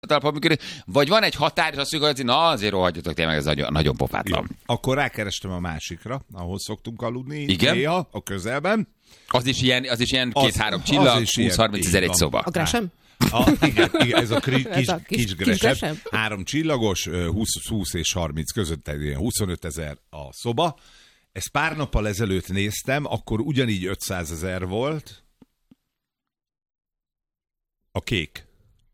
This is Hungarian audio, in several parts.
alapon működik, vagy van egy határ, és azt mondjuk, hogy na azért rohadjatok tényleg, ez nagyon pofátlan. Jó. Akkor rákerestem a másikra, ahol szoktunk aludni. Igen? Néha, a közelben. Az is ilyen 2-3 csillag, 20-30 ezer egy szoba. A Gresham? Igen, ez a kis Gresham. Gresham. 3 csillagos, 20 és 30 között 25 000 a szoba. Ezt pár nappal ezelőtt néztem, akkor ugyanígy 500 000 volt. A kék.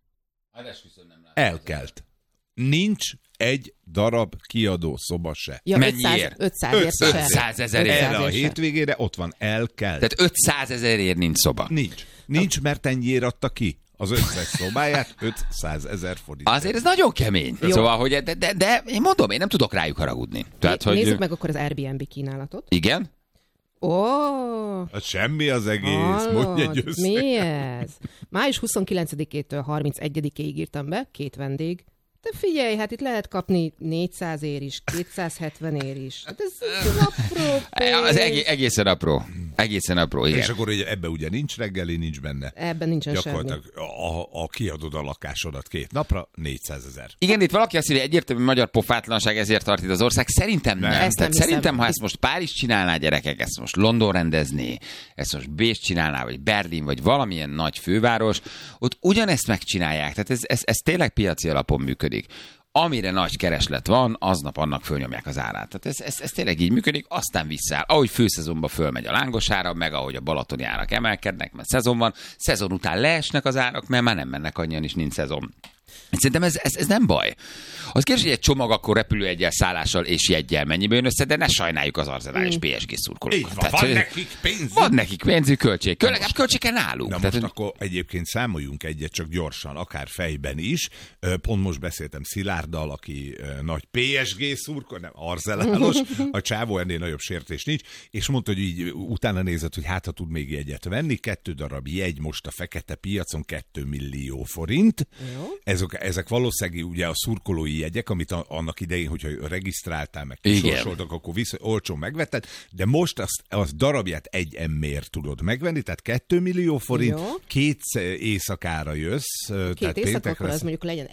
Elkelt. Nincs egy darab kiadó szoba se. Ja, Mennyiért? 500 ezerért. Erre a hétvégére ott van, elkelt. Tehát 500 ezerért nincs szoba. Nincs, mert ennyiért adta ki az összes szobáját, 500 000 forint. Azért ez nagyon kemény. Jó. Szóval, hogy de én mondom, én nem tudok rájuk haragudni. Tehát, Nézzük meg akkor az Airbnb kínálatot. Igen? Hát semmi az egész, mondj egy összeget. Mi ez? Május 29-től 31-ig írtam be, 2 vendég. De figyelj, hát itt lehet kapni 400 ér is, 270 ér is. Hát ez apró pénz. Az egészen apró. Egészen apró, igen. És akkor ebben ugye nincs reggeli, nincs benne. Ebben nincsen semmi. Gyakorlatilag a kiadod a lakásodat 2 napra, 400 000. Igen, itt valaki azt mondja, hogy egyértelmű magyar pofátlanság, ezért tart itt az ország. Szerintem nem. Ezt Tehát nem szerintem, hiszem. ha ezt most Párizs csinálná, gyerekek, ezt most London rendezné, ezt most Bécs csinálná, vagy Berlin, vagy valamilyen nagy főváros, ott ugyanezt megcsinálják. Tehát ez tényleg piaci alapon működik. Amire nagy kereslet van, aznap annak fölnyomják az árát. Tehát ez tényleg így működik, aztán visszáll. Ahogy főszezonban fölmegy a lángos ára, meg ahogy a balatoni árak emelkednek, mert szezon van, szezon után leesnek az árak, mert már nem mennek annyian, is nincs szezon. Szerintem ez nem baj. Az kérdés, hogy egy csomag akkor repülőjeggyel, szállással és jeggyel mennyibe jön össze, de ne sajnáljuk az Arsenal és PSG szurkolókat. Így van, van nekik pénzük. Van nekik pénzük, költség. Legalább költség kell náluk. Na most akkor egyébként számoljunk egyet csak gyorsan, akár fejben is. Pont most beszéltem Szilárddal, aki nagy PSG szurkoló, nem Arsenalos, a csávó ennél nagyobb sértés nincs, és mondta, hogy így utána nézett, hogy hát ha tud még jegyet venni, 2 darab jegy most a fekete piacon 2 millió forint. Ezek valószínűleg ugye a szurkolói jegyek, amit annak idején, hogyha regisztráltál, meg kisorsoltak, akkor olcsón megvetted, de most az darabját 1 M-ért tudod megvenni, tehát 2 millió forint, 2 éjszakára jössz. 2 éjszaka, akkor az mondjuk legyen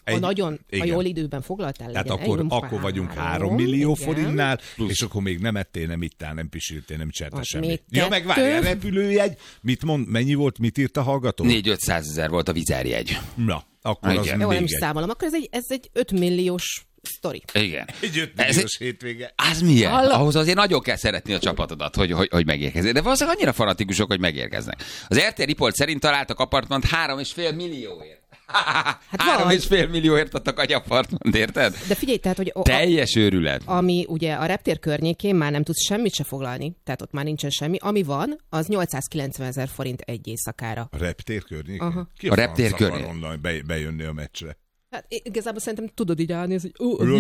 ha jól időben foglaltál, legyen tehát akkor vagyunk 3 millió forintnál, és akkor még nem ettél, nem ittál, nem pisiltél, nem csináltál semmit. Ja, meg várjál, repülőjegy, mennyi volt, mit írt a hallgató? 400-500 ezer volt a vizerjegy. Na, akkor az jó, nem is számolom. Akkor ez egy 5 milliós sztori. Igen. Egy 5 milliós hétvége. Az milyen? Ahhoz azért nagyon kell szeretni a csapatodat, hogy megérkezzék. De valószínűleg annyira fanatikusok, hogy megérkeznek. Az RTL Report szerint találtak apartmant 3,5 millióért. Hát 3,5 millióért adtak egy apartmant, érted? De figyelj, tehát, hogy teljes őrület. Ami ugye a reptér környékén már nem tudsz semmit se foglalni, tehát ott már nincsen semmi. Ami van, az 890 000 forint egy éjszakára. A reptér környékén? Aha. Ki a reptér környékén? Onnan bejönni a meccsre. Hát igazából szerintem tudod így állni, hogy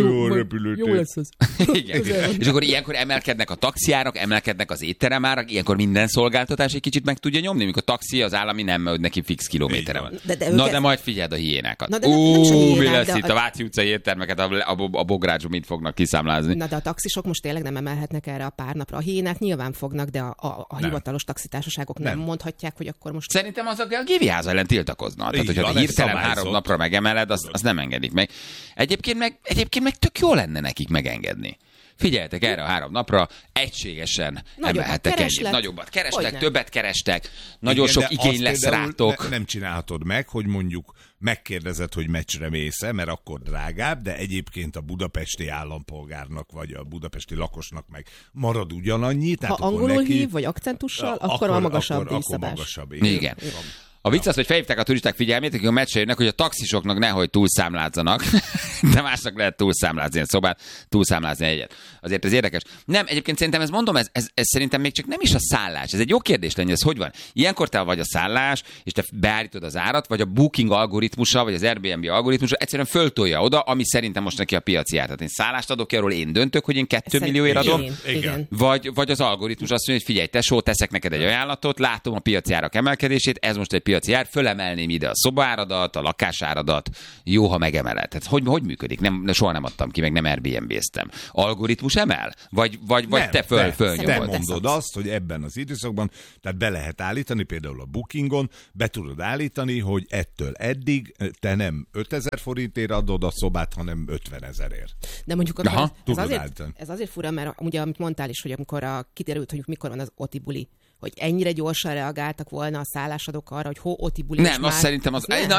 jó lesz az. Igen. És akkor ilyenkor emelkednek a taxiárak, emelkednek az étteremárak, ilyenkor minden szolgáltatás egy kicsit meg tudja nyomni, mikor a taxi az állami nem, hogy neki fix kilométere van. De majd figyeld a hiénákat. Mi lesz itt a Váci utcai éttermeket, a Bográcsban mit fognak kiszámlázni. Na de a taxisok most tényleg nem emelhetnek erre a pár napra. A hiénák nyilván fognak, de a hivatalos taxitársaságok nem mondhatják, hogy akkor most... Szerintem azok a Géviháza ellen tiltakoznak. Tehát, hogyha hirtelen 3 napra megemeled, azt nem engedik meg. Egyébként meg tök jó lenne nekik megengedni. Figyeljetek erre a 3 napra, egységesen emelhettek ennyit. Nagyobbat kerestek, többet kerestek, nagyon sok igény lesz rátok. Nem csinálhatod meg, hogy mondjuk megkérdezed, hogy meccsre mész-e, mert akkor drágább, de egyébként a budapesti állampolgárnak, vagy a budapesti lakosnak meg marad ugyanannyi. Ha angolul hív, vagy akcentussal, akkor a magasabb díjszabás. Igen. A vicc az, hogy felhívták a turisták figyelmét, akik a meccsre jönnek, hogy a taxisoknak nehogy túlszámlázzanak, de másnak lehet túlszámlázni egy szobát, túlszámlázni egyet. Azért ez érdekes. Nem, egyébként szerintem ez szerintem még csak nem is a szállás. Ez egy jó kérdés lenne, ez hogy van? Ilyenkor te vagy a szállás, és te beállítod az árat, vagy a Booking algoritmusa, vagy az Airbnb algoritmusa egyszerűen föltolja oda, ami szerintem most neki a piaci ár. Tehát én szállást adok ki, arról én döntök, hogy én 2 millióért adom. Igen. Vagy az algoritmus azt mondja, hogy figyelj, tesó, teszek neked egy ajánlatot, látom a piaci árak emelkedését, ez most egy piaci ár, fölemelném ide a szobáradat, a lakásáradat, jó, ha megemeled. Tehát hogy működik. Soha nem adtam ki, meg nem Airbnb-ztem. Algoritmus emel? Vagy te fölnyomod? Te mondod azt, hogy ebben az időszakban, tehát be lehet állítani, például a Bookingon, be tudod állítani, hogy ettől eddig te nem 5000 forintért adod a szobát, hanem 50 000-ért. De mondjuk ez azért fura, mert ugye, amit mondtál is, hogy amikor kiderült, hogy mikor van az OTI buli, hogy ennyire gyorsan reagáltak volna a szállásadók arra, hogy OTI buli. Nem, azt szerintem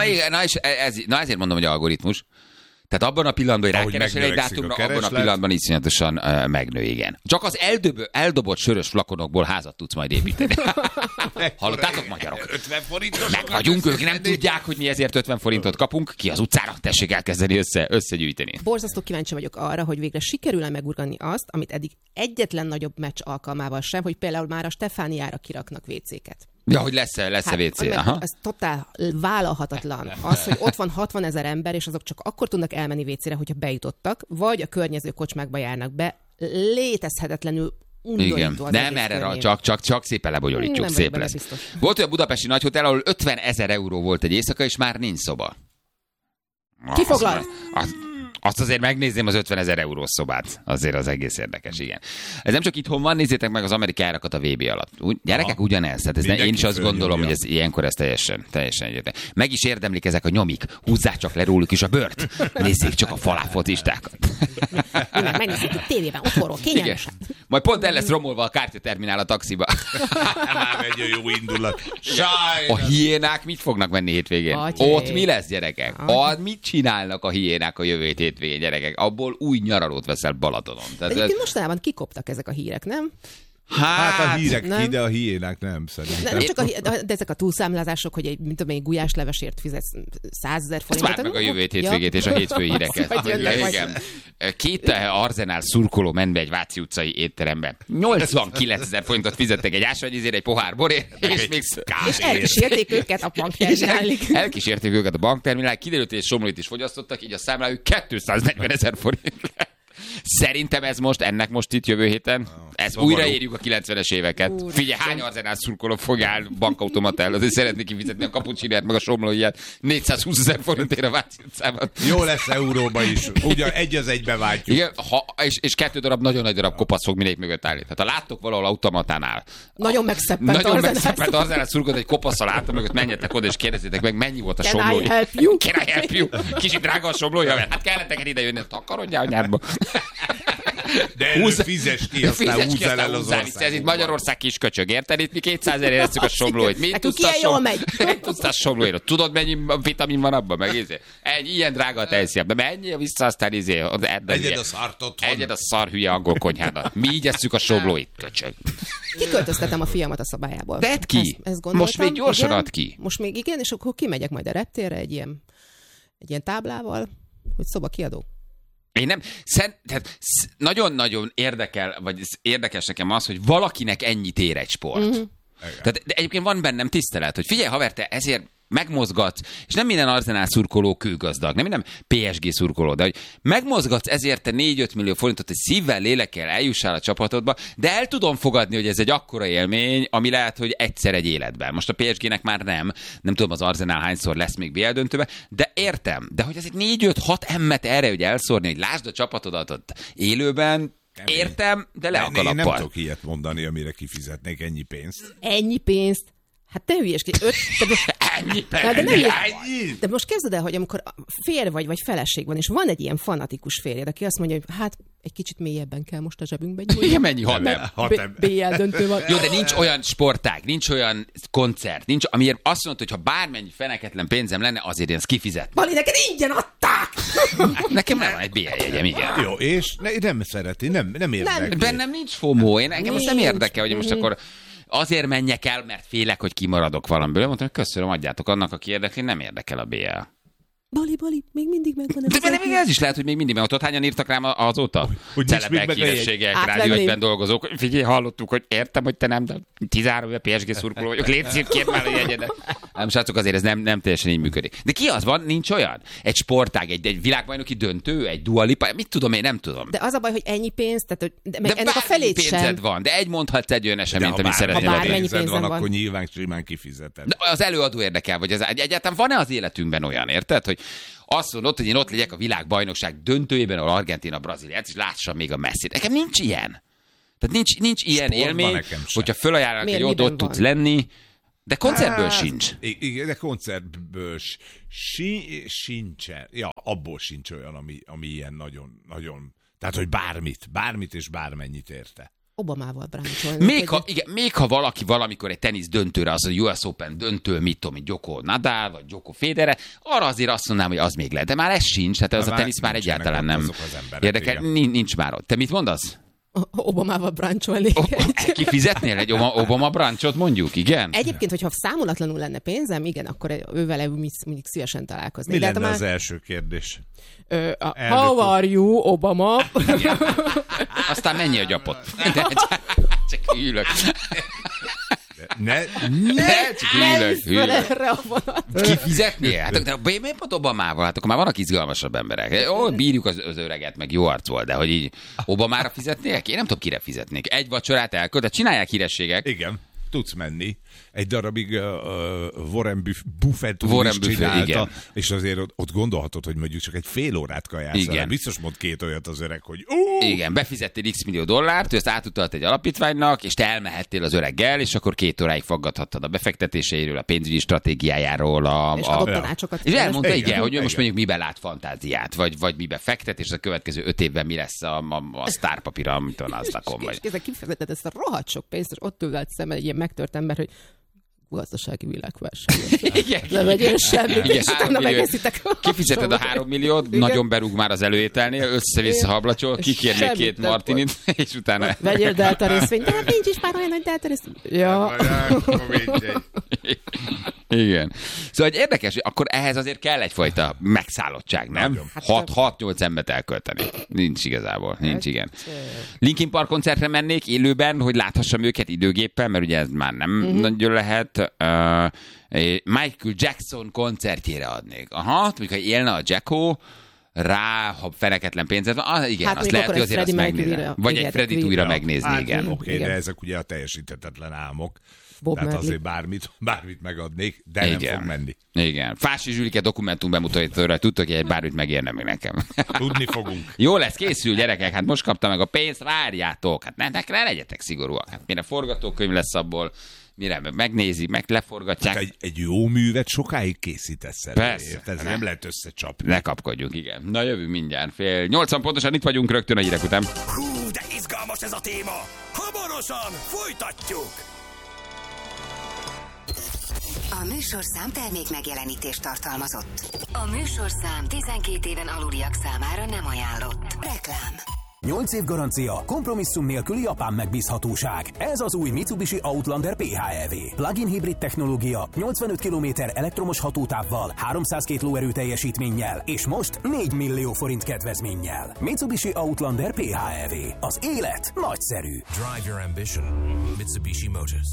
ezért mondom, hogy algoritmus. Tehát abban a pillanatban, hogy rákeresel egy dátumra, abban a pillanatban iszonyatosan megnő, igen. Csak az eldobott sörös flakonokból házat tudsz majd építeni. Hallottátok, magyarok? 50 forintos. Meg vagyunk, ők nem tudják, hogy mi ezért 50 forintot kapunk. Ki az utcára? Tessék elkezdeni összegyűjteni. Borzasztó kíváncsi vagyok arra, hogy végre sikerül-e megurgani azt, amit eddig egyetlen nagyobb meccs alkalmával sem, hogy például már a Stefániára kiraknak WC-ket. Ja, hogy lesz-e WC. Ez totál vállalhatatlan. Az, hogy ott van 60 000 ember, és azok csak akkor tudnak elmenni WC-re, hogyha bejutottak, vagy a környező kocsmákba járnak be. Létezhetetlenül undorító. Igen, nem erre, csak szépen lebonyolítjuk. Szép lesz. Biztos. Volt olyan budapesti nagyhotel, ahol 50 000 euró volt egy éjszaka, és már nincs szoba. Ki foglal? Azt azért megnézném az 50 000 eurós szobát. Azért az egész érdekes, igen. Ez nem csak itthon van, nézzétek meg az amerikai árakat a VB alatt. Gyerekek ugyanez. Tehát én is azt gondolom, hogy ez ilyenkor ez teljesen egyértelmű. Meg is érdemlik ezek a nyomik. Húzzák csak le róluk is a bört. Nézzék csak a faláfocistákat. Megnézzük a tévében, otthonról, kényelmesen. Majd pont el lesz romolva a kártyaterminál a taxiba. Már egy jó indulat. A hiénák mit fognak menni hétvégén? Ott mi lesz, gyerekek? Mit csinálnak a hiénák a jövő hétvégén, gyerekek? Abból új nyaralót veszel Balatonon. Egyébként mostanában kikoptak ezek a hírek, nem? Hát a hírek nem. De a hiénák nem, szerintem. Nem csak de ezek a túlszámlázások, hogy egy gulyáslevesért fizetsz 100 000 forintot. Várd meg a jövő hétvégét és a hétfő híreket. Igen. 2 Arzenál szurkoló ment be egy Váci utcai étterembe. 89 000 forintot fizettek egy ásványizére, egy pohár borért, és még és elkísérték őket a bankterminálig. Elkísérték őket a bankterminálig, kiderült, hogy egy somlóit is fogyasztottak, így a számlájuk 240 000 forint. Szerintem ennek most itt jövő héten, újraérjük a 90-es éveket. Figyelj, hány Arzenál szurkoló fogja bankautomatál, azért szeretnék kifizetni a kapucsinert, meg a somlóját 420 000 forintért a Váci utcában. Jó lesz euróba is, ugyan egy az egybe váltjuk. Igen, és 2 darab, nagyon nagy darab kopasz fog mindegyik mögött állni. Tehát ha láttok valahol automatánál, nagyon megszeppent Arzenál szurkolót egy kopaszszal álltam mögött, menjetek oda és kérdezzétek meg, mennyi volt a somlója. Can I help you? Kicsit drága a somlója, mert hát kellett neked ide jönni, takarodjál a nyárba. De fizes ki, aztán húzzál el az országot. Ez itt Magyarország kis köcsög, érted? Itt mi 200 000 érezzük a somlóit. Mit tudsz a somlóira? Tudod, mennyi vitamin van abban? Meg ilyen drága a tejszín. De menjél vissza, aztán egyed a szart otthon. Egyed a szar hülye angol konyhának. Mi így esszük a somlóit, köcsög. Kiköltöztetem a fiamat a szobájából. Tedd ki. Ezt most még gyorsan add ki. Most még igen, és akkor kimegyek majd a reptérre egy ilyen táblával, hogy szoba kiadó. Én nem, tehát nagyon-nagyon érdekel, vagy érdekes nekem az, hogy valakinek ennyit ér egy sport. Mm-hmm. Tehát, de egyébként van bennem tisztelet, hogy figyelj, haver, te ezért megmozgatsz, és nem minden Arzenál szurkoló kőgazdag, nem minden PSG szurkoló, de hogy megmozgatsz ezért te 4-5 millió forintot, hogy szívvel, lélekkel eljussál a csapatodba, de el tudom fogadni, hogy ez egy akkora élmény, ami lehet, hogy egyszer egy életben. Most a PSG-nek már nem tudom az Arzenál hányszor lesz még BL döntőbe, de értem, de hogy ez egy 4-5-6 emmet erre, hogy elszórni, hogy lásd a csapatodat ott élőben, értem, de le a kalappal. Én nem tudok ilyet mondani, amire kifizetnék ennyi pénzt. Ennyi pénzt? Hát te hülyeskedj. Ennyi. De most kezded el, hogy amikor férj vagy feleség van, és van egy ilyen fanatikus férjed, aki azt mondja, hogy hát egy kicsit mélyebben kell most a zsebünkbe gyújtani. Igen, mennyi? 6 nem. BL döntő van. Jó, de nincs olyan sportág, nincs olyan koncert, nincs, amiért azt mondod, hogy ha bármennyi feneketlen pénzem lenne, azért én ezt kifizet. Bali, neked ingyen adták! Nekem nem van egy BL jegyem, igen. Jó, és nem szereti, nem érdekli. Bennem nincs FOMO, engem azt nem érdekel, hogy most akkor azért menjek el, mert félek, hogy kimaradok valamiből. Mondtam, hogy köszönöm, adjátok annak, aki érdekli, nem érdekel a BL. Bali, még mindig megvan ez. De még ez is lehet, hogy még mindig megvan. Ott hányan írtak rám azóta? Celebek, hírességek, Rádió 1-ben dolgozók. Figyelj, hallottuk, hogy értem, hogy te nem, de 13 éve PSG szurkoló vagyok. Légy szív, kérd már a jegyedet. Nem, srácok, azért ez nem teljesen így működik. De ki az van? Nincs olyan? Egy sportág, egy világbajnoki döntő, egy Dua Lipa, mit tudom, én nem tudom. De az a baj, hogy ennyi pénzt, tehát, de ennek a felét sem. Pénzed van, de mondhatsz egy olyan eseményt, amit szeretnél. Ha bármennyi pénzed van, akkor nyilván fizeted. De az előadó érdekel, vagy az egyáltalán van-e az életünkben olyan, érted? Hogy azt mondod, hogy én ott legyek a világbajnokság döntőjében, ahol Argentína, Brazília, és lássam még a Messit. Nekem nincs ilyen. Tehát nincs ilyen élmény, hogyha fölajánlnak, hogy ott tudsz lenni, de koncertből sincs. Igen, de koncertből sincsen. Ja, abból sincs olyan, ami ilyen nagyon, nagyon... Tehát, hogy bármit és bármennyit érte. Obamával bráncsolni. Még ha valaki valamikor egy tenisz döntőre, az a US Open döntő, mit tudom, Djoko Nadal, vagy Djoko Federer, arra azért azt mondanám, hogy az még lehet. De már ez sincs, tehát az a tenisz már egyáltalán nem érdekel. Nincs már ott. Te mit mondasz? Obamával brancsolni. Kifizetnél egy Obama brancsot, mondjuk, igen? Egyébként, hogyha számolatlanul lenne pénzem, igen, akkor ővele mondjuk szívesen találkozni. Mi lenne az első kérdés? How are you, Obama? Aztán mennyi a gyapot? Csak ülök. Kifizetnél? Hát, de miért pont Obamával? Hát akkor már vannak izgalmasabb emberek. Bírjuk az öreget, meg jó arc volt, de hogy így Obamára fizetnél? Én nem tudom, kire fizetnék. Egy vacsorát elkölt, de csinálják hírességek. Igen. Tudsz menni. Egy darabig Warren Buffett is csinálta, igen. És azért ott gondolhatod, hogy mondjuk csak egy fél órát kajászol. Biztos mond két olyat az öreg, hogy igen, befizettél X millió dollárt, ő ezt átutalt egy alapítványnak, és te elmehettél az öreggel, és akkor 2 óráig faggathattad a befektetéseiről, a pénzügyi stratégiájáról. És adott tanácsokat. És elmondta, igen, hogy most mondjuk miben lát fantáziát, vagy miben fektet, és a következő 5 évben mi lesz a sztárpapíra, amit a Nasdaqon vagy. És kifejezetten ezt a rohadt sok pénzt, és ott ül szemben egy ilyen megtört ember, hogy gazdasági világválság. Nem vegyél semmit, és utána megeszitek. Kifizeted a 3 milliót, nagyon berúg már az előételnél, össze-vissza hablacsol, kikérnél 2 martinit, és utána... Vegyél delta részvényt, de hát nincs is már olyan, hogy delta részvény. Ja. Igen. Szóval érdekes, hogy akkor ehhez azért kell egyfajta megszállottság, nem? 6-8 embert elkölteni. Nincs igazából, nincs, igen. Linkin Park koncertre mennék élőben, hogy láthassam őket időgéppel, mert ugye ez már nem nagyon lehet. Michael Jackson koncertjére adnék. Mondjuk, ha élne a Jacko, ha feneketlen pénzed van, igen, hát azt lehet, hogy azért azt megnézni. Vagy egy Freddit újra megnézni, igen. Oké, de ezek ugye a teljesíthetetlen álmok. Tehát azért bármit megadnék, de nem fog menni. Igen. Fási Zsülike dokumentum bemutatóra tudtok, hogy egy bármit megérne meg nekem. Tudni fogunk. Jó lesz, készül, gyerekek, hát most kaptam meg a pénzt, várjátok. Hát ne legyetek szigorúak. Hát mire forgatókönyv lesz abból, mire megnézik, meg leforgatják. Hát egy jó művet sokáig készítesz el. Persze. Ez nem lehet összecsapni. Ne kapkodjunk, igen. Na jövünk mindjárt. 7:30 pontosan itt vagyunk rögtön a hírek után. Hú, de izgalmas ez a téma. Hamarosan folytatjuk. A műsorszám termék megjelenítést tartalmazott. A műsorszám 12 éven aluliak számára nem ajánlott. Reklám. 8 év garancia, kompromisszum nélküli japán megbízhatóság. Ez az új Mitsubishi Outlander PHEV. Plug-in hibrid technológia, 85 km elektromos hatótávval, 302 lóerő teljesítménnyel, és most 4 millió forint kedvezménnyel. Mitsubishi Outlander PHEV. Az élet nagyszerű. Drive your ambition. Mitsubishi Motors.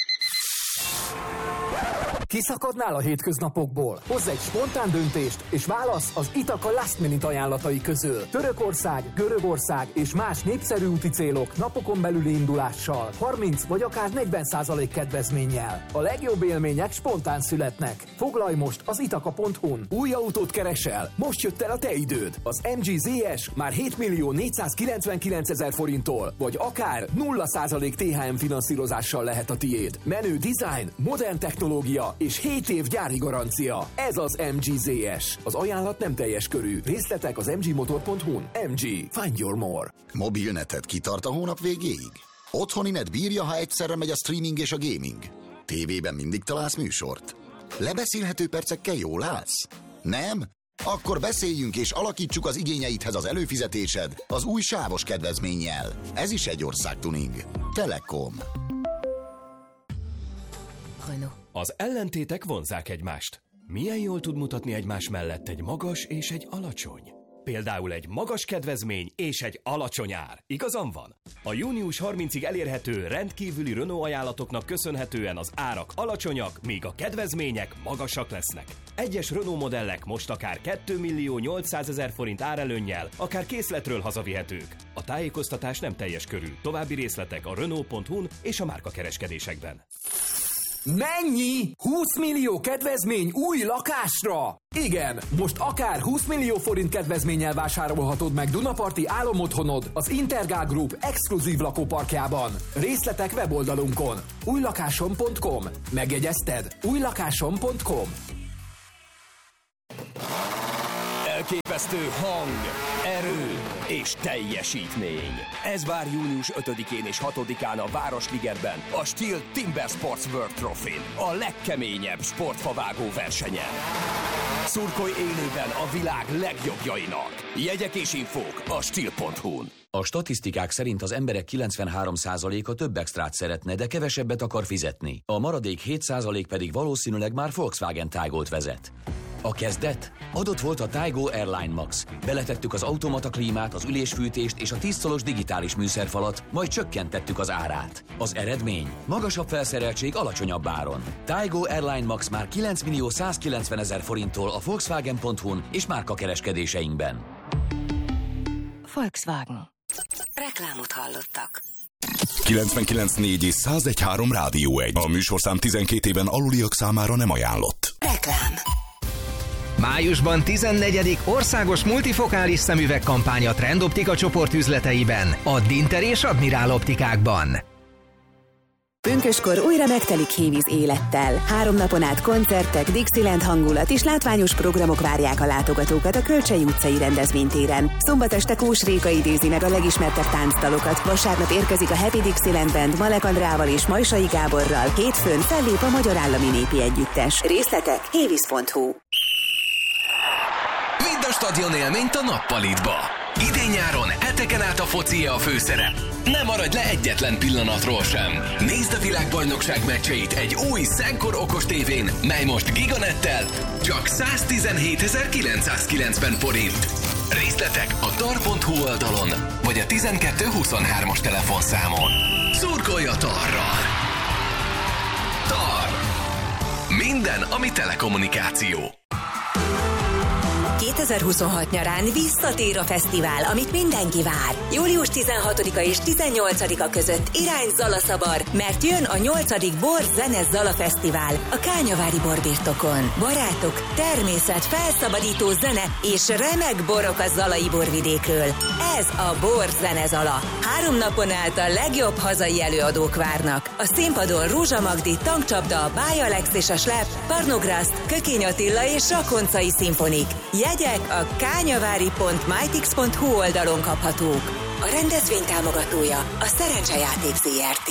Kiszakadnál a hétköznapokból? Hozz egy spontán döntést, és válasz az Itaka Last Minute ajánlatai közül. Törökország, Görögország és más népszerű úti célok napokon belüli indulással, 30 vagy akár 40% kedvezménnyel. A legjobb élmények spontán születnek. Foglalj most az itaka.hu-n. Új autót keresel? Most jött el a te időd. Az MG ZS már 7.499.000 forinttól, vagy akár 0% THM finanszírozással lehet a tiéd. Menő design, modern technológia és 7 év gyári garancia. Ez az MG ZS. Az ajánlat nem teljes körű. Részletek az mgmotor.hu-n. MG. Find your more. Mobilneted kitart a hónap végéig? Otthoni net bírja, ha egyszerre megy a streaming és a gaming? Tévében mindig találsz műsort? Lebeszélhető percekkel jól állsz? Nem? Akkor beszéljünk és alakítsuk az igényeidhez az előfizetésed az új sávos kedvezménnyel. Ez is egy országtuning. Telekom. Az ellentétek vonzzák egymást. Milyen jól tud mutatni egymás mellett egy magas és egy alacsony? Például egy magas kedvezmény és egy alacsony ár. Igazam van? A június 30-ig elérhető rendkívüli Renault ajánlatoknak köszönhetően az árak alacsonyak, míg a kedvezmények magasak lesznek. Egyes Renault modellek most akár 2.800.000 forint árelőnnyel, akár készletről hazavihetők. A tájékoztatás nem teljes körű. További részletek a Renault.hu-n és a márkakereskedésekben. Mennyi? 20 millió kedvezmény új lakásra? Igen, most akár 20 millió forint kedvezménnyel vásárolhatod meg Dunaparti álomotthonod az Intergál Group exkluzív lakóparkjában. Részletek weboldalunkon. újlakásom.com. Megjegyezted? újlakásom.com. Elképesztő hang, erő és teljesítmény. Ez vár június 5-én és 6-án a Városligetben, a Steel Timber Sports World Trophy, a legkeményebb sportfavágó versenyen. Szurkolj élőben a világ legjobbjainak. Jegyek és infók a steel.hu-n. A statisztikák szerint az emberek 93%-a több extrát szeretne, de kevesebbet akar fizetni. A maradék 7% pedig valószínűleg már Volkswagen Taygot vezet. A kezdet? Adott volt a Taygo Airline Max. Beletettük az automata klímát, az ülésfűtést és a 10 szolos digitális műszerfalat, majd csökkentettük az árát. Az eredmény? Magasabb felszereltség alacsonyabb áron. Taygo Airline Max már 9.190.000 forinttól a Volkswagen.hu-n és márkakereskedéseinkben. Volkswagen. Reklámot hallottak. 99.4 és 101.3 Rádió 1. A műsorszám 12 éven aluliak számára nem ajánlott. Reklám. Májusban 14. országos multifokális szemüveg kampány a Trend Optika csoport üzleteiben, a Dinter és Admirál optikákban. Pünköskor újra megtelik Hévíz élettel. 3 napon át koncertek, Dixieland hangulat és látványos programok várják a látogatókat a Kölcsey utcai rendezvénytéren. Szombat este Kós Réka idézi meg a legismertebb táncdalokat. Vasárnap érkezik a Happy Dixieland Band Malek Andrával és Majsai Gáborral. Hétfőn fellép a Magyar Állami Népi Együttes. Részletek hévíz.hu. Vidd a stadion élményt a Nappalitba. Idén-nyáron heteken át a focie a főszerep. Ne maradj le egyetlen pillanatról sem. Nézd a világbajnokság meccseit egy új Szenkor okos tévén, mely most Giganettel csak 117.990 forint. Részletek a tar.hu oldalon, vagy a 1223-as telefonszámon. Szurkolj a Tarral! Tar. Minden, ami telekommunikáció. 2026 nyarán visszatér a fesztivál, amit mindenki vár. Július 16-a és 18-a között irány Zalaszabar, mert jön a 8. Bor Zene Zala Fesztivál a Kányavári borbirtokon. Barátok, természet, felszabadító zene és remek borok a zalai borvidékről. Ez a Bor Zene Zala. 3 napon át a legjobb hazai előadók várnak. A színpadon Rózsa Magdi, Tankcsapda, Báj Alex és a Slep, Parnograszt, Kökény Attila és Rakoncai szimfonik. Jegyek a kányavāri.mytix.hu oldalon kaphatók. A rendezvény támogatója a Szerencsejáték Zrt.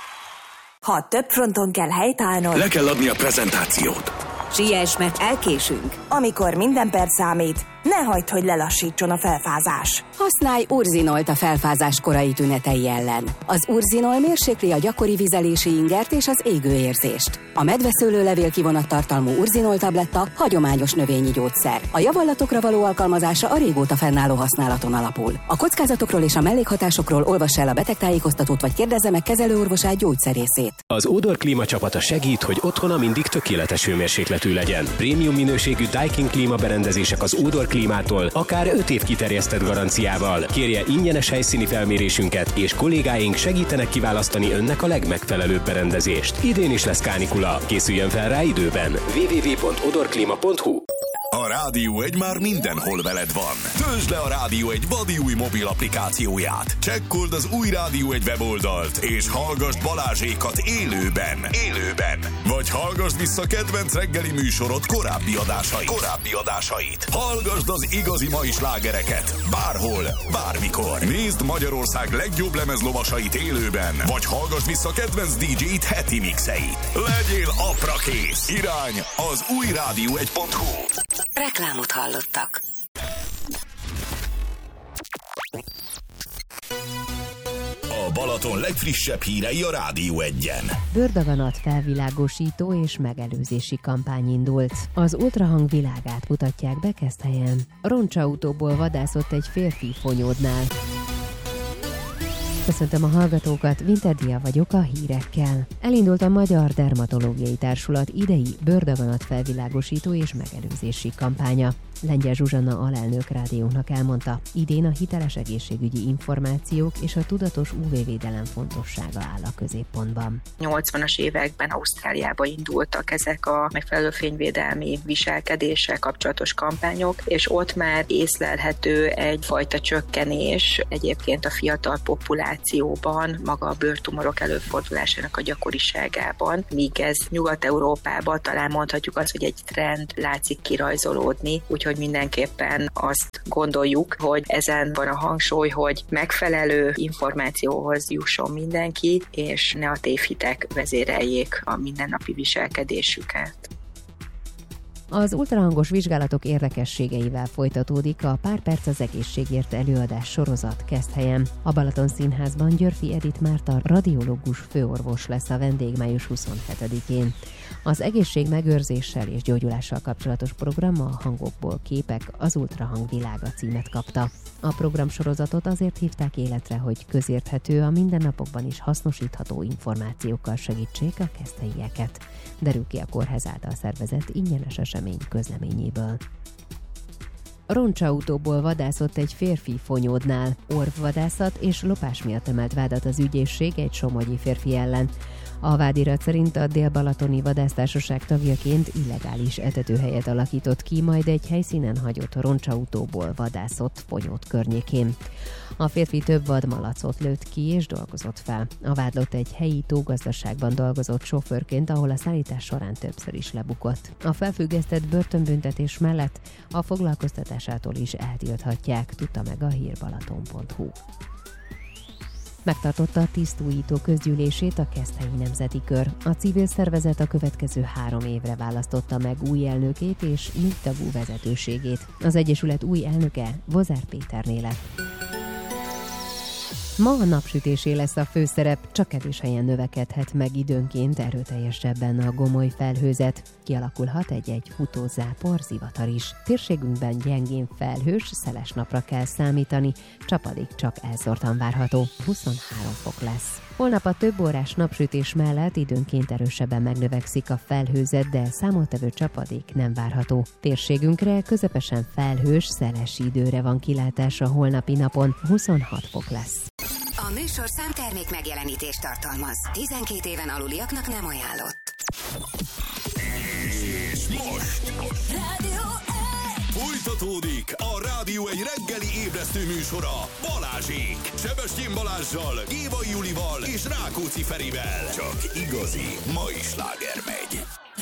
Ha több fronton kell helytállnod, Le kell adni a prezentációt. siess, mert elkésünk. Amikor minden perc számít, ne hagyd, hogy lelassítson a felfázás. Használj Urzinolt a felfázás korai tünetei ellen. Az Urzinol mérsékli a gyakori vizelési ingert és az égőérzést. A medveszőlőlevél kivonattartalmú Urzinol tabletta hagyományos növényi gyógyszer. A javallatokra való alkalmazása a régóta fennálló használaton alapul. A kockázatokról és a mellékhatásokról olvass el a betegtájékoztatót vagy kérdezze meg kezelőorvosát, gyógyszerészét. Az Odor Klíma csapata segít, hogy otthona mindig tökéletes hőmérsékletű legyen. Prémium minőségű Daikin klímaberendezések az Odor Klímától, akár 5 év kiterjesztett garanciával. Kérje ingyenes helyszíni felmérésünket, és kollégáink segítenek kiválasztani önnek a legmegfelelőbb berendezést. Idén is lesz kánikula, készüljön fel rá időben. www.odorklima.hu. A Rádió 1 már mindenhol veled van. Töltsd le a Rádió 1 vadi új mobil applikációját. Csekkold az új Rádió 1 weboldalt, és hallgasd Balázsékat élőben. Vagy hallgasd vissza kedvenc reggeli műsorod korábbi adásait. Hallgasd az igazi mai slágereket. Bárhol, bármikor. Nézd Magyarország legjobb lemezlovasait élőben, vagy hallgasd vissza kedvenc DJ-t heti mixeit. Legyél aprakész. Irány az új rádió1.hu. Reklámot hallottak. A Balaton legfrissebb hírei a Rádió 1-en. Bőrdaganat felvilágosító és megelőzési kampány indult. Az ultrahang világát mutatják be Keszthelyen. Roncsautóból vadászott egy férfi Fonyódnál. Köszöntöm a hallgatókat, Winterdia vagyok a hírekkel. Elindult a Magyar Dermatológiai Társulat idei bőrdaganat felvilágosító és megelőzési kampánya. Lengyel Zsuzsanna alelnök rádiónknak elmondta, idén a hiteles egészségügyi információk és a tudatos UV-védelem fontossága áll a középpontban. 80-as években Ausztráliába indultak ezek a megfelelő fényvédelmi viselkedéssel kapcsolatos kampányok, és ott már észlelhető egyfajta csökkenés egyébként a fiatal populációban, maga a bőrtumorok előfordulásának a gyakoriságában, míg ez Nyugat-Európában talán mondhatjuk azt, hogy egy trend látszik kirajzolódni, úgyhogy mindenképpen azt gondoljuk, hogy ezen van a hangsúly, hogy megfelelő információhoz jusson mindenki, és ne a tévhitek vezéreljék a mindennapi viselkedésüket. Az ultrahangos vizsgálatok érdekességeivel folytatódik a Pár perc az egészségért előadás sorozat Keszthelyen. A Balaton Színházban Györfi Edith Márta radiológus főorvos lesz a vendég május 27-én. Az egészség megőrzéssel és gyógyulással kapcsolatos program a Hangokból képek, az ultrahang világa címet kapta. A programsorozatot azért hívták életre, hogy közérthető, a mindennapokban is hasznosítható információkkal segítsék a keszthelyieket. Derül ki a kórház által szervezett ingyenes esemény közleményéből. Roncsautóból vadászott egy férfi Fonyódnál. Orvvadászat és lopás miatt emelt vádat az ügyészség egy somogyi férfi ellen. A vádirat szerint a Dél-Balatoni Vadásztársaság tagjaként illegális etetőhelyet alakított ki, majd egy helyszínen hagyott roncsautóból vadászott Fonyód környékén. A férfi több vadmalacot lőtt ki és dolgozott fel. A vádlott egy helyi tógazdaságban dolgozott sofőrként, ahol a szállítás során többször is lebukott. A felfüggesztett börtönbüntetés mellett a foglalkoztatásától is eltilthatják, tudta meg a hírbalaton.hu. Megtartotta a tisztújító közgyűlését a Keszthelyi Nemzeti Kör. A civil szervezet a következő 3 évre választotta meg új elnökét és 4 tagú vezetőségét. Az egyesület új elnöke Vozár Péterné lett. Ma a napsütésé lesz a főszerep, csak kevés helyen növekedhet meg időnként erőteljesebben a gomoly felhőzet. Kialakulhat egy-egy futózápor, zivatar is. Térségünkben gyengén felhős, szeles napra kell számítani, csapadék csak elszórtan várható, 23 fok lesz. Holnap a több órás napsütés mellett időnként erősebben megnövekszik a felhőzet, de számottevő csapadék nem várható. Térségünkre közepesen felhős, szeles időre van kilátása holnapi napon, 26 fok lesz. A műsorszám termék megjelenítést tartalmaz. 12 éven aluliaknak nem ajánlott. És most folytatódik a Rádió egy reggeli ébresztő műsora Balázsék. Sebestyén Balázssal, Gévai Julival és Rákóczi Ferivel. Csak igazi mai sláger megy.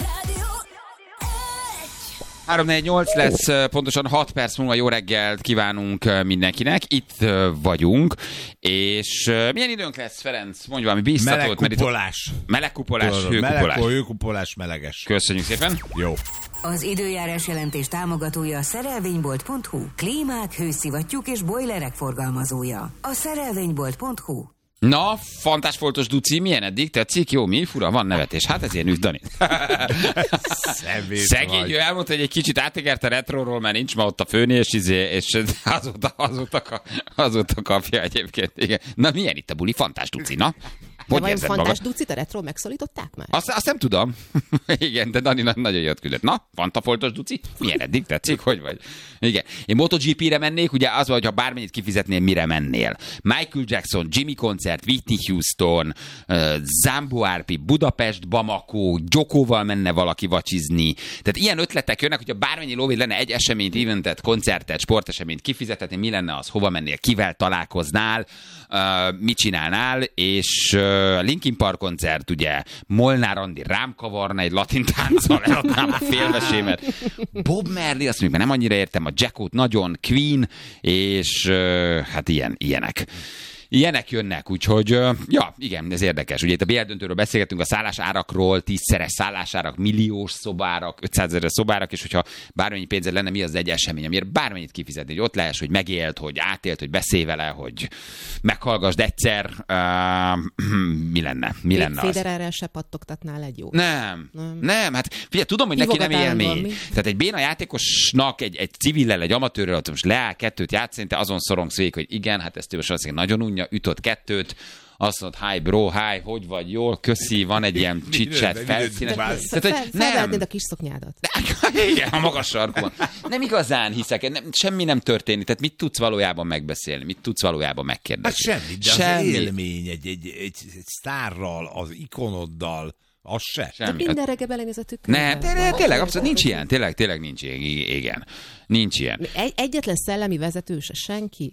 3-4-8 lesz, pontosan 6 perc múlva jó reggelt kívánunk mindenkinek. Itt vagyunk, és milyen időnk lesz, Ferenc? Mondj valami bíztatót. Melegkupolás. Melegkupolás, hőkupolás. Hőkupolás, meleges. Köszönjük szépen. Jó. Az időjárás jelentés támogatója a szerelvénybolt.hu. Klímák, hőszivattyúk és bojlerek forgalmazója. A szerelvénybolt.hu. Na, fantásfoltos Duci, milyen eddig? Tetszik? Jó, mi? Fura, van nevetés. Hát ezért nőtt Dani. Szegény, ő elmondta, hogy egy kicsit átegert a retroról, mert nincs ma ott a főnés, és azóta kapja egyébként. Igen. Na, milyen itt a buli? Fantás Duci, na? De vajon Fantás Ducit a retro megszólították már? Azt nem tudom. Igen, de Dani nagyon jót küldött. Na, fantafoltos Duci? Milyen eddig? Tetszik? Hogy vagy? Igen. Én MotoGP-re mennék, ugye az, hogy ha bármennyit kifizetnél, mire mennél. Michael Jackson, Jimmy koncert, Whitney Houston, Zambo Arpi, Budapest, Bamako, Jokóval menne valaki vacsizni. Tehát ilyen ötletek jönnek, hogyha bármennyi lóvéd lenne egy eseményt, eventet, koncertet, sporteseményt kifizethetni, mi lenne az, hova mennél, kivel találkoznál, mit csinálnál, és Linkin Park koncert, ugye, Molnár Andi rám kavarna egy latin tánccal, eladnám a félvesémet. Bob Marley, azt mondjuk, nem annyira értem, a Jackot nagyon, Queen, és hát ilyenek. Ilyenek jönnek, úgyhogy, ja, igen, ez érdekes. Ugye itt a BL döntőről beszélgetünk, a szállásárakról, 10-szeres szállásárak, milliós szobárak, 500 000 szobárak, és hogyha bármennyi pénzed lenne, mi az egy esemény, amiért bármennyit kifizetni, hogy ott lehess, hogy megélt, hogy átélt, hogy beszélj vele, hogy meghallgasd egyszer, mi lenne? Mi lenne az? Federerrel se pattogtatnál egy jó. Nem, hát figyelj, tudom, hogy neki nem élmény. Tehát egy béna játékosnak, egy civillel, egy amatőrrel, most leáll kettőt játszani, te azon szorongsz végig, hogy igen, hát ezt ő valószínűleg nagyon unja, mondja, ütott 2, azt mondod, hi bro, hi, hogy vagy, jól, köszi, van egy ilyen chit-chat felszínes. Felvehetnéd a kis szoknyádat. Igen, a magas sarkon. Nem igazán hiszek, semmi nem történik, tehát mit tudsz valójában megbeszélni, mit tudsz valójában megkérdezni? Hát semmi, de az élmény egy sztárral, az ikonoddal, az se. De minden reggel belenéz a tükörbe. Nem, tényleg, abszolút nincs ilyen, tényleg nincs ilyen, igen. Nincs ilyen. Egyetlen szellemi vezető se, senki?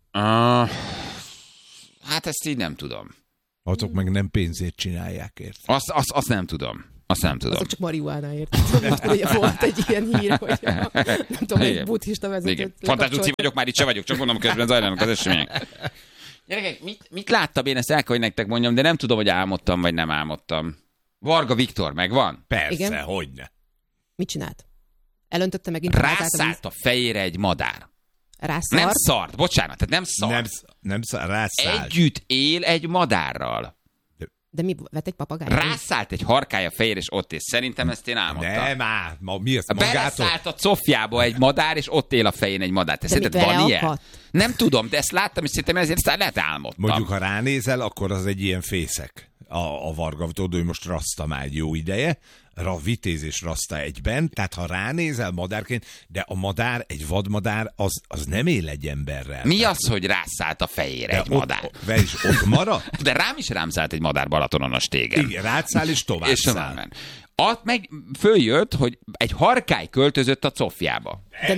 Hát ezt így nem tudom. Azok meg nem pénzért csinálják, ért. Azt nem tudom. Azok csak marihuánáért. Ugye volt egy ilyen hír, hogy nem tudom, egy buddhista vezetőt. Fantázsuci vagyok, már itt se vagyok, csak mondom, közben zajlanak az események. Gyerekek, mit láttam én, ezt el kell, hogy nektek mondjam, de nem tudom, hogy álmodtam, vagy nem álmodtam. Varga Viktor, megvan? Persze, hogyne. Mit csinált? Elöntötte megint? Rászállt a fejére egy madár. Rászart? Nem szart, bocsánat, tehát nem szart. Nem szart, rászállt. Együtt él egy madárral. De mi, vett egy papagájt? Rászállt egy harkály a fejére, és ott él. Szerintem ezt én álmodtam. Nem, mi ezt magától? Beleszállt a cofjába egy madár, és ott él a fején egy madár. Te szerinted van ilyen? Nem tudom, de ezt láttam, és szerintem ezért lehet álmodtam. Mondjuk, ha ránézel, akkor az egy ilyen fészek. A Varga, tudod, ő most raszta már egy jó ideje, vitéz és raszta egyben, tehát ha ránézel madárként, de a madár, egy vadmadár, az nem él egy emberrel. Mi az, hogy rászállt a fejére de egy madár? Ott maradt? De rám szállt egy madár Balatonon a stégen. Igen, rád és tovább és száll. Ott meg följött, hogy egy harkály költözött a cofjába. Nem.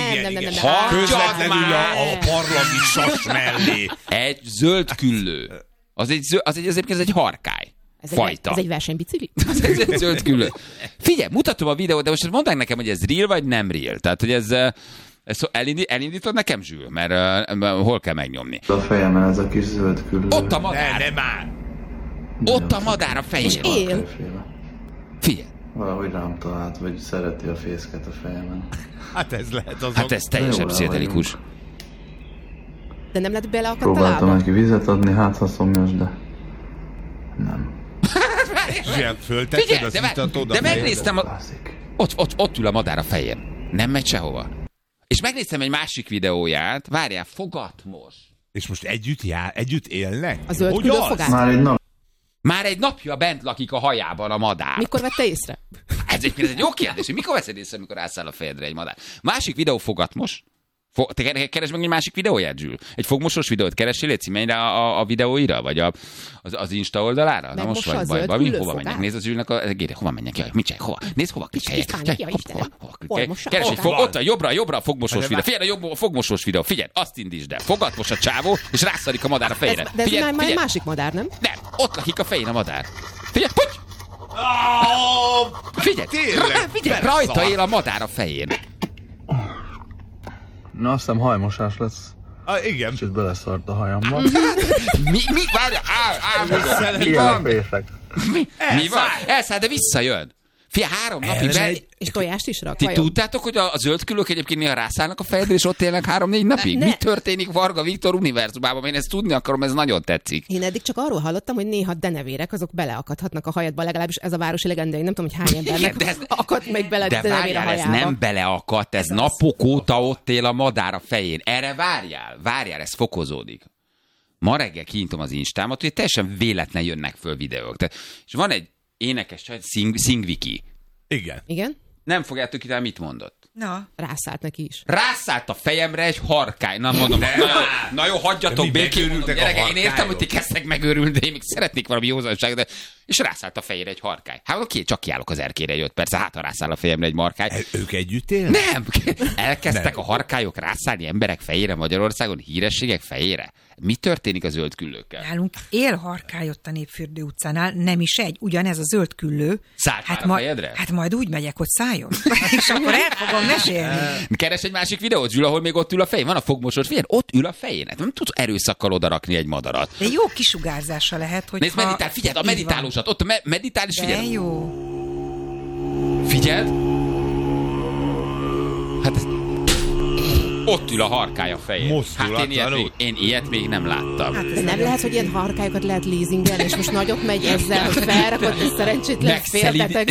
Közvetlenül a parlagi sas mellé. Egy zöld küllő. Az egy harkály. Fajta. Ez egy versenybicikli? Ez egy zöld küllő. Figyelj, mutatom a videót, de most mondd nekem, hogy ez real vagy nem real. Tehát, hogy ez elindítod nekem, Zsül? Mert hol kell megnyomni? A fejemen ez a kis zöld küllő. Ott a madár. Nem már. Ott a madár a fején. És él. Figyelj. Valahogy rám talált, vagy szereti a fészket a fejemen. Hát ez lehet azok. Hát ez teljesen pszichedelikus. De nem lehet beleakadt a Próbáltam neki vizet adni, hát ha szomjas, de nem. Föltetted az itat oda. De megnéztem, ott ül a madár a fején. Nem megy sehova. És megnéztem egy másik videóját, várjál, fogatmos. És most együtt élnek? A zöld küldő fogát? Már egy napja bent lakik a hajában a madár. Mikor vette észre? Ez egy jó kérdés, hogy mikor veszed észre, amikor rászáll a fejedre egy madár. Másik videó fogatmos. Te keresd meg egy másik videóját, Zsül? Egy fogmosos videót keressél, légy menj rá a videóira? Vagy az Insta oldalára? Na most vagy bajban. Hova menjek? Nézd az Zsülnek a gére. Hova menjek? Mit csinálj? Hova? Nézd, hova klikkeljek? Keresd egy ott a jobbra a fogmosós videó. Figyelj, a fogmosós videó. Figyelj, azt indítsd el. Fogad a csávó, és rászarik a madár a fejére. De ez már egy másik madár, nem? Nem, ott lakik a fején a madár. Figyelj, puty! Figyelj, rajta él a madár a fején. Na, azt hiszem hajmosás lesz. Igen. És itt beleszart a hajamba. Mi? Várj, mi van? Mi van? Elszáll, de visszajön. Fia, 3 napig. És tojást is rak. Ti tudtátok, hogy a zöld küllők egyébként néha rászállnak a fejedre, és ott élnek 3-4 napig? Mi történik Varga Viktor univerzumában? Én ezt tudni akarom, ez nagyon tetszik. Én eddig csak arról hallottam, hogy néha denevérek, azok beleakadhatnak a hajadba, legalábbis ez a városi legenda. Én nem tudom, hogy hány embernek akadt meg bele denevér a hajába. Ez nem beleakadt, ez napok óta ott él a madár a fején. Erre várjál, ez fokozódik. Ma reggel kinyitom az Instámat, hogy teljesen véletlen jönnek föl videók. És van egy énekes csaj, Szingviki. Igen. Nem fogjátok ide, mit mondott. Na, rászállt neki is. Rászállt a fejemre egy harkály. Na mondom, na jó, hagyjatok békén. Én értem, hogy ti kezdtek megőrülni, de én még szeretnék valami józanságot, de... És rászállt a fejére egy harkály. Hát oké, csak kiállok az erkére, jött persze, hát ha rászáll a fejemre egy markály. Ők együtt élnek? Nem! Elkezdtek a harkályok rászállni emberek fejére Magyarországon, hírességek fejére. Mi történik a zöld küllőkkel? Nálunk él harkály ott a Népfürdő utcánál, nem is egy, ugyanez a zöld küllő. Szállt a fejedre? Hát majd úgy megyek, hogy szálljon. És akkor el fogom mesélni. Keres egy másik videót, Zsül, ahol még ott ül a fején. Van a fogmosós, figyelj, ott ül a fején. Hát nem tudsz erőszakkal odarakni egy madarat. De jó kisugárzása lehet, hogy. Nézd, meditál, figyeld, a meditálósat. Ott a meditál is, figyeld. De jó. Figyeld. Hát ez... Ott ül a harkály a fején. Hát én ilyet még nem láttam. Hát de nem lehet, hogy ilyen harkályokat lehet leasingelni, és most nagyot megy ezzel, hogy felrakott egy szerencsétlen félbeteg.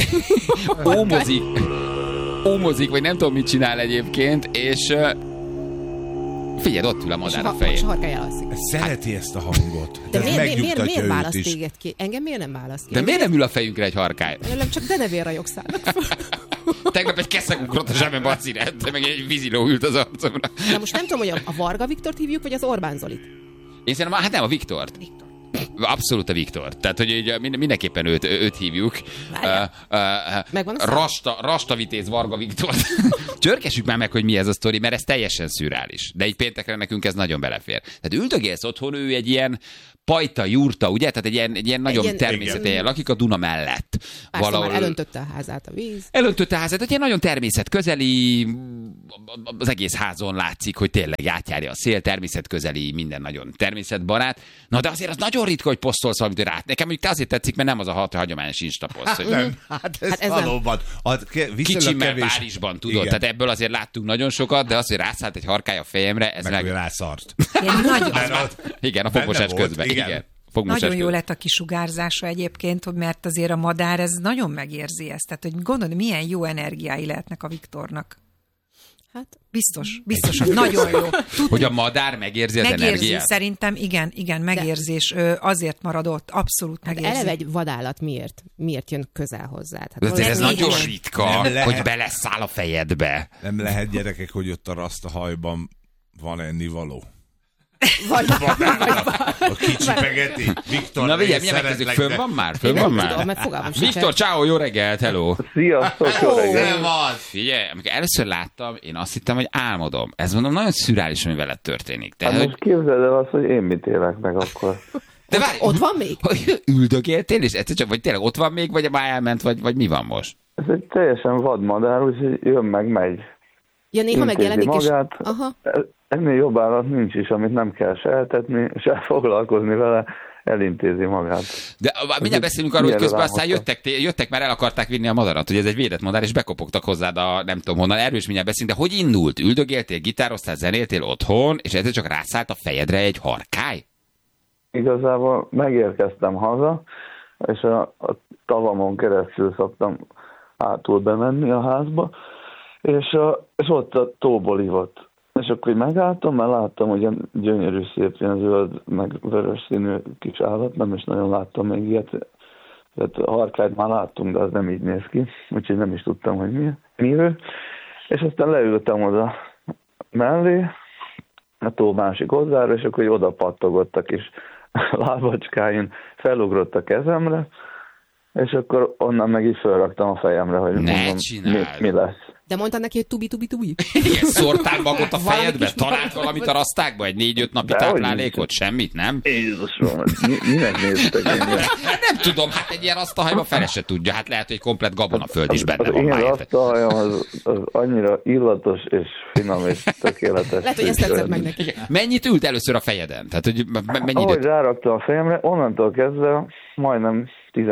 Ómozik, vagy nem tudom, mit csinál egyébként, és Figyeld, ott ül a madár a És fején. a harkája alszik. Szereti ezt a hangot. De Ez megnyugtatja miért őt választ is. téged ki? Engem miért nem választ ki? De miért nem ül a fejünkre egy harkály? Nem csak denevér rajogszának. Tegnap egy keszeg ugrott a zsebbe Bacire, de meg egy víziló ült az arcomra. Na most nem tudom, hogy a Varga Viktort hívjuk, vagy az Orbán Zolit. Én szerintem, hát nem, a Viktort. Abszolút a Viktor. Tehát, hogy mindenképpen őt hívjuk. Megvan a Rasta Vitéz Varga Viktor. Csörkessük már meg, hogy mi ez a sztori, mert ez teljesen szürreális. De így péntekre nekünk ez nagyon belefér. Tehát üldögélsz otthon, ő egy ilyen pajta, jurta, ugye? Tehát egy ilyen nagyon természetesen lakik a Duna mellett. Valahol elöntötte a házát a víz. Elöntötte a házát, hogy egy nagyon természetközeli, az egész házon látszik, hogy tényleg átjárja a szél, természetközeli, minden nagyon természetbarát. Na de azért az nagyon ritka, hogy posztolsz valamit rá. Nekem mondjuk te azért tetszik, mert nem az a hagyományos Insta poszt. Hát ez valóban. Kicsimmel Párizsban, tudod. Igen. Tehát ebből azért láttunk nagyon sokat, de az, hogy rászállt egy harkály a fejemre, ez meg rászart. Igen, a fogmosás közben. Igen. Nagyon jó lett a kisugárzása egyébként, mert azért a madár ez nagyon megérzi ezt. Tehát, hogy gondolod, milyen jó energiái lehetnek a Viktornak. Hát biztos, hogy nagyon jó. Hogy a madár megérzi az energiát? Szerintem igen, megérzés. Azért maradott, abszolút megérzi. Eleve egy vadállat miért jön közel hozzád? Hát ez nagyon ritka, hogy beleszáll a fejedbe. Nem lehet, gyerekek, hogy ott a rasztahajban van ennivaló. A kicsi pegeti. Viktor, na vigyel, milyen megkezdjük? Fönn van már? Viktor, ciao, jó reggelt, hello. Sziasztok, jó reggelt. Figyelj, amikor először láttam, én azt hittem, hogy álmodom. Ez mondom, nagyon szürreális, ami veled történik. Hát most képzeld el azt, hogy én mit élek meg akkor. De várj, ott van még? Üldögéltél, és egyszer csak, vagy tényleg ott van még, vagy már elment, vagy mi van most? Ez egy teljesen vadmadár, úgyhogy jön meg megy. Ja, néha megjelenik magát. Aha. Ennél jobb állat nincs is, amit nem kell se eltetni, se foglalkozni vele, elintézi magát. De mindjárt beszélünk arról, hogy közben aztán jöttek, már el akarták vinni a madarat, hogy ez egy védett madár, és bekopogtak hozzád a nem tudom honnan, erről is mindjárt beszélünk, de hogy indult? Üldögéltél, gitároztál, zenéltél otthon, és ezzel csak rászállt a fejedre egy harkály? Igazából megérkeztem haza, és a tavamon keresztül szoktam átul bemenni a házba, és ott a tóból ivott. És akkor megálltam, mert láttam, hogy ilyen gyönyörű szép, ilyen zöld, meg vörös színű kis állat, nem is nagyon láttam még ilyet. Tehát a harkályt már láttunk, de az nem így néz ki, úgyhogy nem is tudtam, hogy mi ő. És aztán leültem oda mellé, a tó másik oldalára, és akkor oda pattogott a kis lábacskáin, felugrott a kezemre, és akkor onnan meg így felraktam a fejemre, hogy mondom, mi lesz. De mondtad neki, hogy tubi? Igen, szórtál magot a fejedbe? Talált valamit a rasztákba? Egy 4-5 napi táplálékot? Semmit, nem? Jézusom, minek néztek én? Nem tudom, hát egy ilyen rasztahajban fele se tudja. Hát lehet, hogy egy komplett gabonaföld is benne van. Az én rasztahajam az annyira illatos és finom és tökéletes. Lehet, hogy ezt tetszett meg neki. Mennyit ült először a fejeden? Tehát, hogy mennyi ahogy időt? Ráraktam a fejemre, onnantól kezdve majdnem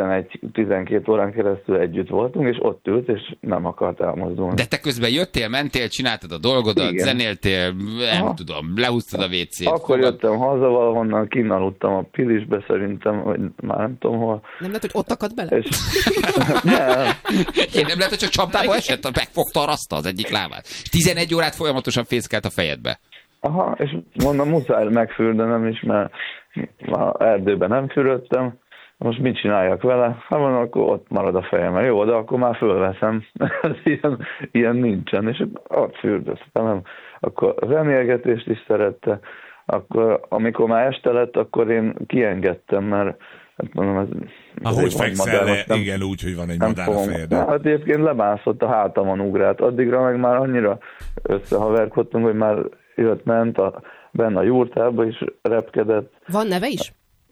11-12 órán keresztül együtt voltunk, és ott ült, és nem akart elmozdulni. De te közben jöttél, mentél, csináltad a dolgodat, igen. Zenéltél, nem tudom, lehúztad a WC-t. Akkor jöttem haza valahonnan, kínaludtam a Pilisbe szerintem, vagy már nem tudom hol. Nem lehet, hogy ott akadt bele? És... nem. Én nem lehet, hogy csak csapdába esett, megfogta a raszta az egyik lábát. 11 órát folyamatosan fészkelt a fejedbe. Aha, és mondom, muszáj megfürdenem is, mert már erdőben nem fürödtem. Most mit csináljak vele? Hát mondom, akkor ott marad a fejem. Jó, de akkor már fölveszem. ilyen nincsen. És ott fürdöztem. Akkor zenélgetést is szerette. Akkor, amikor már este lett, akkor én kiengedtem, mert hát mondom, ez... Hogy fekszel le? Igen, úgy, hogy van egy madár a fejedben. Hát egyébként lebászott a hátamon ugrált. Addigra meg már annyira összehaverkodtunk, hogy már ment benne a jurtába is repkedett. Van neve is?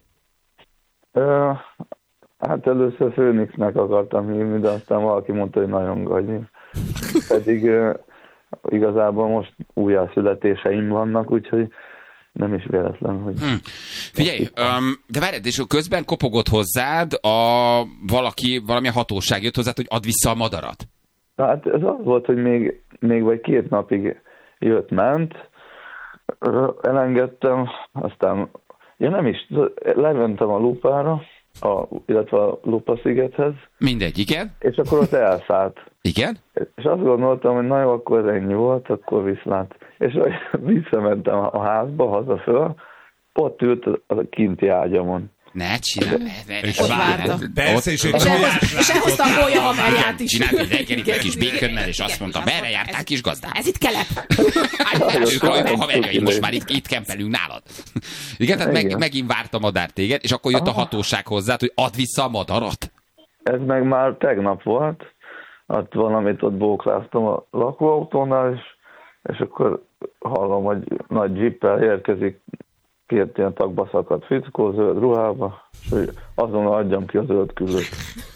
Hát először Főnixnek akartam hívni, de aztán valaki mondta, hogy nagyon gagyi. Pedig igazából most újjászületéseim vannak, úgyhogy nem is véletlen, hogy... Figyelj, de várj, és közben kopogott hozzád valami hatóság jött hozzád, hogy add vissza a madarat. Hát ez az volt, hogy még vagy 2 napig jött-ment, elengedtem, aztán én nem is, lementem a lupára, illetve a Lupa-szigethez. Mindegy, igen. És akkor ott elszállt. Igen? És azt gondoltam, hogy na jó, akkor ez ennyi volt, akkor viszlát. És visszamentem a házba, haza föl, ott ült a kinti ágyamon. Ne csinálj. Persze, és elhozta a bolya haverját is. Csinált egy reggelit egy kis békönnel, és azt mondta, merre jártál, kis gazdám? Ez itt kelep. Ők a haverjai, most már itt kempelünk nálad. Igen, tehát megint várt a madár téged, és akkor jött a hatóság hozzá, hogy add vissza a madarat. Ez meg már tegnap volt. Hát valamit ott bókláztam a lakóautónál, és akkor hallom, hogy nagy jippel érkezik, két ilyen tagba szakadt fickó, zöld ruhába, és hogy azonnal adjam ki a zöld küllőt.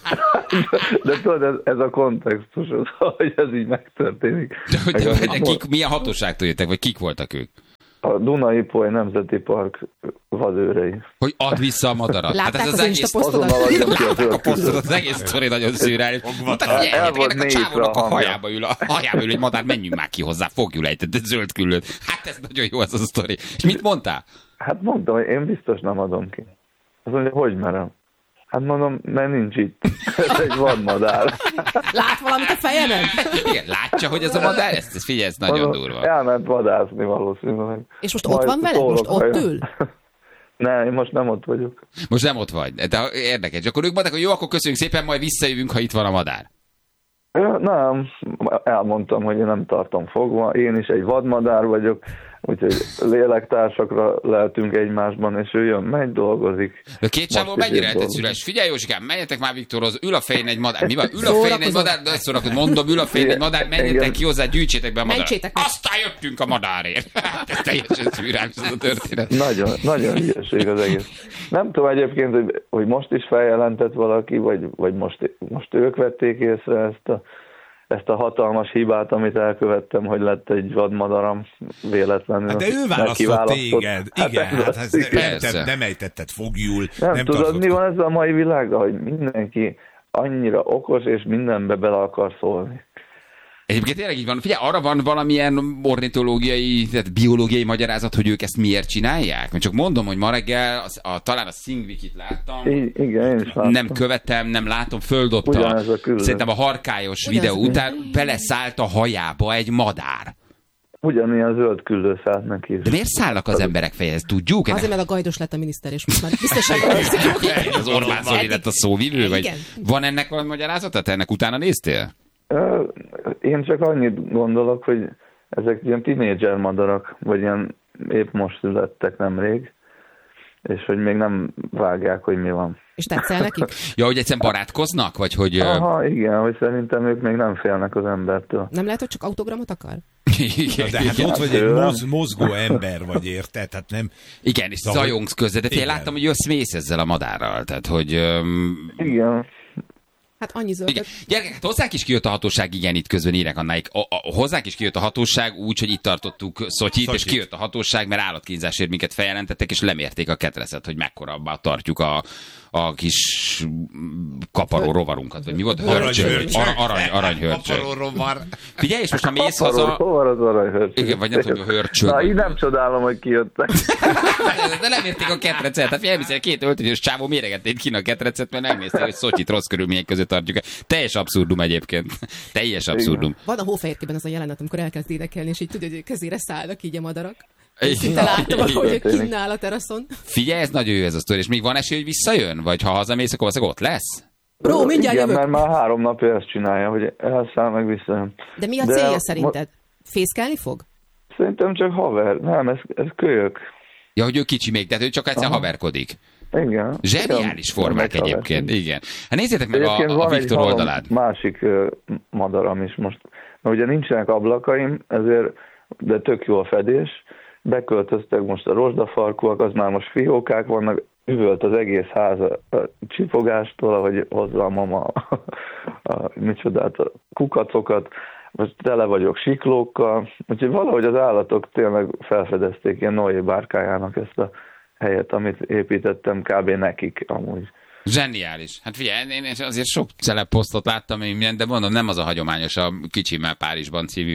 De tudod, ez a kontextus, hogy ez így megtörténik. De milyen hatóságtól jöttek, vagy kik voltak ők? A Duna-Ipoly Nemzeti Park vadőrei. Hogy add vissza a madarat. Látták az Insta-posztodat? Látták a posztodat, az egész sztori nagyon szürreális. Mondták, hogy ennek a csávónak a hajába ül egy madár, menjünk már ki hozzá, fogjuk lejtett egy zöld küllőt. Hát ez nagyon jó ez a sztori. És mit mondtál? Hát mondtam, hogy én biztos nem adom ki. Azt mondja, hogy merem? Hát mondom, mert nincs itt. Ez egy vadmadár. Lát valamit a fejemen? Igen, látja, hogy ez a madár? Ezt figyelj, ez nagyon durva. Elment vadászni valószínűleg. És most ott van veled? Most ott ül? Ne, én most nem ott vagyok. Most nem ott vagy. De érdekes. Akkor ők mondták, hogy jó, akkor köszönjük szépen, majd visszajövünk, ha itt van a madár. Nem, elmondtam, hogy én nem tartom fogva. Én is egy vadmadár vagyok. Úgyhogy lélektársakra lehetünk egymásban, és ő jön, megy, dolgozik. De két csávó mennyire lehetett szüles? Figyelj, Józsikám, menjetek már Viktorhoz, ül a fején egy madár. Mi van? Ül a fején egy madár, de ezt mondom, ül a fején egy madár, menjetek ki hozzá, gyűjtsétek be a madarat. Aztán jöttünk a madárért. Ez teljesen szűrális ez a történet. Nagyon hülyeség az egész. Nem tudom egyébként, hogy most is feljelentett valaki, vagy most ők vették észre ezt a hatalmas hibát, amit elkövettem, hogy lett egy vadmadaram véletlenül. Hát de ő választott téged. Igen, nem ejtetted fogjul. Nem tudod, mi van ez a mai világban, hogy mindenki annyira okos, és mindenbe bele akar szólni. Egyébként tényleg így van. Figyelj, arra van valamilyen ornitológiai, tehát biológiai magyarázat, hogy ők ezt miért csinálják? Csak mondom, hogy ma reggel talán a Szingvikit láttam. Igen, én is láttam. Nem követem, nem látom, földobta. Szerintem a harkályos videó után beleszállt a hajába egy madár. Ugyanilyen zöld küldő szállt neki. De miért szállnak az emberek fejhez? Tudjuk? Azért, mert a Gajdos lett a miniszter, és most már biztosan érzik. Az Orbán Zoli lett a szóvivő? Vagy van ennek valami magyarázata? Te ennek utána néztél? Én csak annyit gondolok, hogy ezek ilyen tínédzser madarak, vagy ilyen épp most születtek nemrég, és hogy még nem vágják, hogy mi van. És tetszel nekik? Ja, hogy egyszerűen barátkoznak? Vagy hogy... Aha, igen, hogy szerintem ők még nem félnek az embertől. Nem lehet, hogy csak autogramot akar? Igen, de hát ott vagy egy mozgó ember vagy, érted? Hát nem... Igen, és zajongsz közre, de láttam, hogy jössz-mész ezzel a madárral, tehát hogy... Igen. Hát annyi zöldet. Gyerekek, hát hozzánk is kijött a hatóság, igen, itt közben írek Annáik. Hozzánk is kijött a hatóság úgy, hogy itt tartottuk Szotyit, és kijött a hatóság, mert állatkínzásért minket feljelentettek, és lemérték a ketrecet, hogy mekkora tartjuk a kis kaparó rovarunkat, vagy mi volt? Aranyhörcsög. Kaparó rovar. Figyelj, és most ha mész haza... Hol az aranyhörcsög? Igen, vagy nem tudom, hörcsög. Na, így nem csodálom, hogy kijöttek. De lemérték a ketrecet. Tehát figyelj, két öltönyös csávó méregették ki a ketrecet, mert megnézték, hogy Szotyit rossz körülmények között tartjuk. Teljes abszurdum egyébként. Teljes abszurdum. Van a Hófehérkében az a jelenet, amikor elkezd énekelni, és így tudod, hogy kezére szállnak így a madarak. Szinte láttam, hogy kinn áll a teraszon. Figyelj, ez nagyon jó ez a sztori, és még van esély, hogy visszajön? Vagy ha hazamész, akkor ott lesz? Bro, mindjárt igen, jövök. mert már 3 napja ezt csinálja, hogy elszáll meg visszajön. De mi a célja szerinted? Fészkelni fog? Szerintem csak haver. Nem, ez kölyök. Ja, hogy ő kicsi még, tehát ő csak egyszer haverkodik. Igen. Zseniális formák egyébként, igen. Hát nézzétek meg a Viktor oldalát. Másik madaram is most. Mert ugye nincsenek ablakaim, ezért, de tök jó a fedés. Beköltöztek most a rozsdafarkúak, az már most fiókák vannak, üvölt az egész ház a csipogástól, ahogy hozza a mama a kukacokat. Most tele vagyok siklókkal, úgyhogy valahogy az állatok tényleg felfedezték ilyen Noé bárkájának ezt a helyet, amit építettem kb. Nekik amúgy. Zseniális. Hát figyelj, én azért sok celebposztot láttam, de mondom, nem az a hagyományos, a Kicsimmel Párizsban című.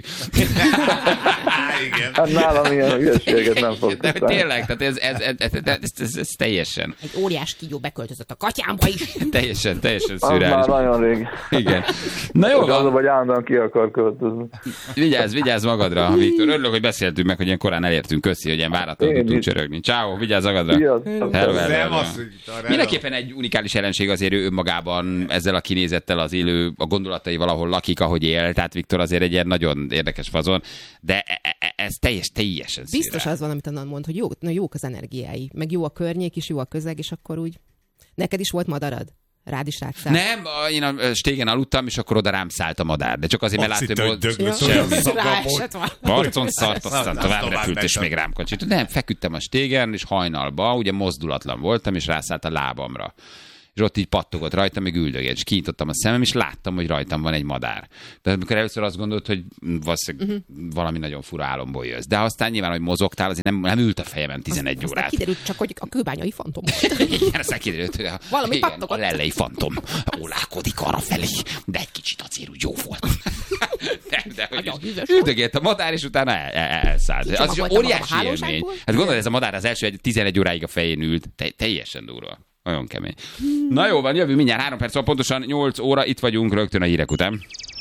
Igen. Hát nálam ilyen hülyeséget nem fog. De tényleg, tehát ez teljesen. Egy óriás kígyó beköltözött a katyámba is. Teljesen Az szürreális. már nagyon rég. Igen. Na jó van. Az, hogy állandóan ki akar költözni. Vigyázz magadra, Viktor. Örülök, hogy beszéltünk meg, hogy ilyen korán elértünk. Köszi, hogy ilyen váratlanul tudtunk csörögni. Ciao, vigyázz magadra. Hello. Mindenképpen egy unikális jelenség azért ő önmagában, ezzel a kinézettel, az élő, a gondolatai valahol lakik, ahogy él. Tehát Viktor azért egy ilyen nagyon érdekes fazon, de ez teljesen szíre. Biztos az van, amit Anna mond, hogy jók az energiái, meg jó a környék is, jó a közeg, és akkor úgy... Neked is volt madarad? Rád is rátszállt? Nem, én a stégen aludtam, és akkor oda rám szállt a madár. De csak azért, mert láttam, hogy Barcon szart, aztán tovább repült, és még rám kacsit. Nem, feküdtem a stégen, és hajnalba, ugye mozdulatlan voltam, és rászállt a lábamra. És ott így pattogott rajtam, még üldögélt, és kinyitottam a szemem, és láttam, hogy rajtam van egy madár. De amikor először azt gondolt, hogy valami nagyon fura álomból jössz. De aztán nyilván, hogy mozogtál, azért nem ült a fejemen 11 órát. Kiderült csak, hogy a kőbányai fantom. Igen, aztán kiderült, hogy a lellei fantom ólálkodik arra felé, de egy kicsit azért úgy jó volt. De üldögélt a madár, és utána elszállt. Az is óriási élmény. Hát gondolod, ez a madár az első 11 óráig a fején ült, teljesen durva. Nagyon kemény. Na jó van, jövő mindjárt 3 perc, pontosan 8 óra, itt vagyunk rögtön a hírek után.